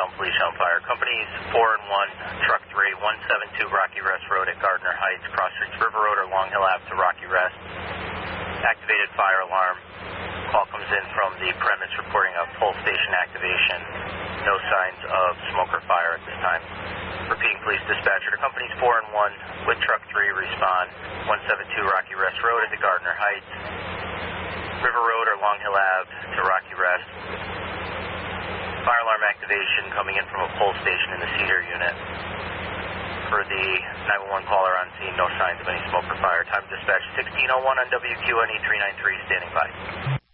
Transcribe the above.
Elm Police on fire. Companies 4 and 1, Truck 3, 172 Rocky Rest Road at Gardner Heights, Cross Streets River Road or Long Hill Ave to Rocky Rest. Activated fire alarm. Call comes in from the premise reporting a pole station activation. No signs of smoke or fire at this time. Repeating, police dispatcher to companies 4 and 1 with Truck 3 respond 172 Rocky Rest Road at the Gardner Heights, River Road or Long Hill Ave to Rocky Rest. Fire alarm activation coming in from a pole station in the Cedar unit. For the 911 caller on scene, no signs of any smoke or fire. Time to dispatch 1601 on WQNE 393, standing by.